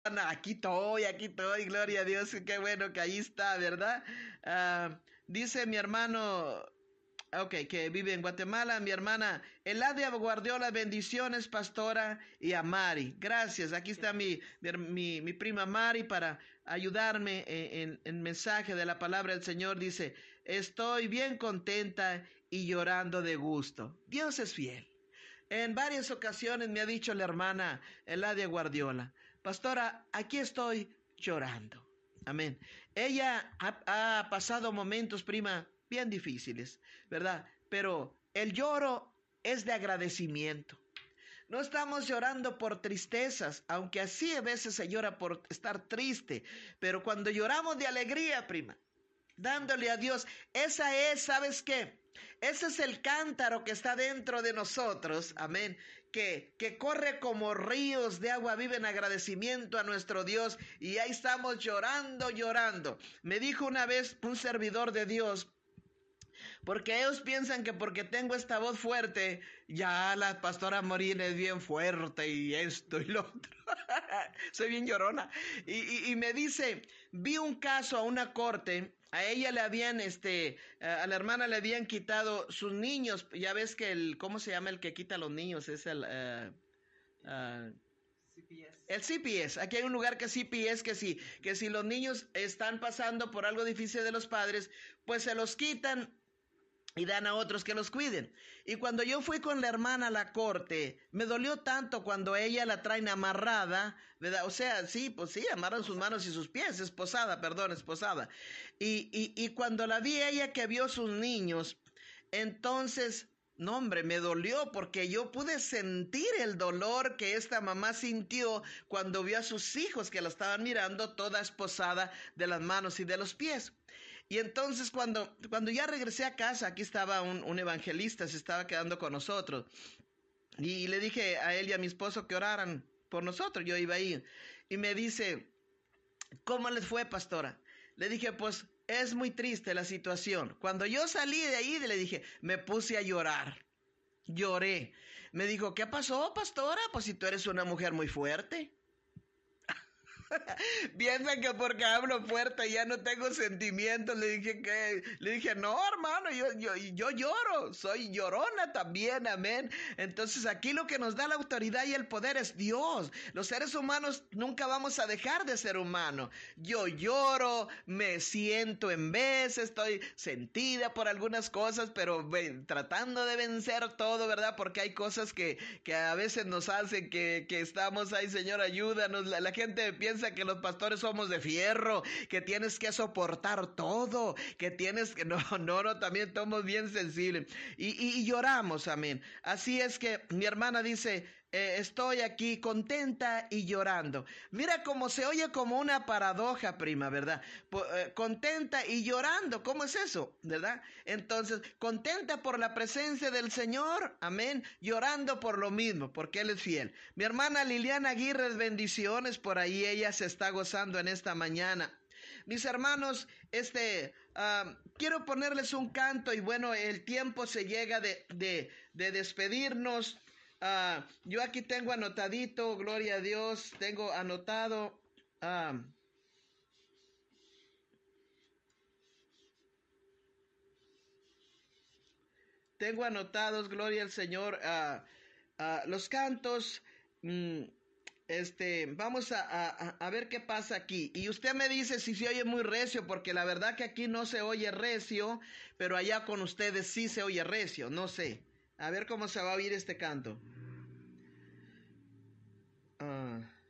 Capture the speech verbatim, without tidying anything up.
hermana, aquí estoy, aquí estoy, gloria a Dios, qué bueno que ahí está, ¿verdad? Ah, dice mi hermano, ok, que vive en Guatemala, mi hermana Eladia Guardiola, bendiciones, pastora, y a Mari. Gracias, aquí está mi, mi, mi prima Mari para ayudarme en, el mensaje de la palabra del Señor. Dice, estoy bien contenta y llorando de gusto. Dios es fiel. En varias ocasiones me ha dicho la hermana Eladia Guardiola, pastora, aquí estoy llorando. Amén. Ella ha, ha pasado momentos, prima, bien difíciles, ¿verdad? Pero el lloro es de agradecimiento. No estamos llorando por tristezas, aunque así a veces se llora por estar triste, pero cuando lloramos de alegría, prima, dándole a Dios, esa es, ¿sabes qué? Ese es el cántaro que está dentro de nosotros, amén, que, que corre como ríos de agua viva en agradecimiento a nuestro Dios, y ahí estamos llorando, llorando. Me dijo una vez un servidor de Dios, porque ellos piensan que porque tengo esta voz fuerte, ya la pastora Morín es bien fuerte y esto y lo otro. Soy bien llorona. Y, y, y me dice, vi un caso a una corte, a ella le habían, este, a la hermana le habían quitado sus niños. Ya ves que el, ¿cómo se llama el que quita a los niños? Es el... Uh, uh, C P S. El C P S, aquí hay un lugar que C P S, que si, que si los niños están pasando por algo difícil de los padres, pues se los quitan y dan a otros que los cuiden. Y cuando yo fui con la hermana a la corte, me dolió tanto cuando ella la traen amarrada, ¿verdad? O sea, sí, pues sí, amarran sus manos y sus pies, esposada, perdón, esposada. Y, y, y cuando la vi ella que vio sus niños, entonces... No, hombre, me dolió porque yo pude sentir el dolor que esta mamá sintió cuando vio a sus hijos que la estaban mirando toda esposada de las manos y de los pies. Y entonces cuando, cuando ya regresé a casa, aquí estaba un, un evangelista, se estaba quedando con nosotros. Y le dije a él y a mi esposo que oraran por nosotros, yo iba a ir. Y me dice, ¿cómo les fue, pastora? Le dije, pues es muy triste la situación. Cuando yo salí de ahí, le dije, me puse a llorar. Lloré. Me dijo, ¿qué pasó, pastora? Pues si tú eres una mujer muy fuerte. Piensan que porque hablo fuerte ya no tengo sentimientos. Le dije que, le dije, no, hermano, yo, yo, yo lloro, soy llorona también, amén. Entonces aquí lo que nos da la autoridad y el poder es Dios. Los seres humanos nunca vamos a dejar de ser humanos. Yo lloro, me siento en vez, estoy sentida por algunas cosas, pero ve, tratando de vencer todo, ¿verdad? Porque hay cosas que, que a veces nos hacen que, que estamos ahí, Señor, ayúdanos. La, la gente piensa que los pastores somos de fierro, que tienes que soportar todo, que tienes que, no, no, no, también somos bien sensibles. Y, y, y lloramos, amén. Así es que mi hermana dice, eh, estoy aquí contenta y llorando. Mira cómo se oye como una paradoja, prima, ¿verdad? Po, eh, contenta y llorando, ¿cómo es eso? ¿Verdad? Entonces, contenta por la presencia del Señor, amén, llorando por lo mismo, porque Él es fiel. Mi hermana Liliana Aguirre, bendiciones, por ahí ella se está gozando en esta mañana. Mis hermanos, este, uh, quiero ponerles un canto y bueno, el tiempo se llega de, de, de despedirnos. Uh, yo aquí tengo anotadito, gloria a Dios, tengo anotado. Uh, tengo anotados, gloria al Señor, uh, uh, los cantos. Mm, Este, vamos a, a, a ver qué pasa aquí. Y usted me dice si se oye muy recio, porque la verdad que aquí no se oye recio, pero allá con ustedes sí se oye recio, no sé. A ver cómo se va a oír este canto. Ah.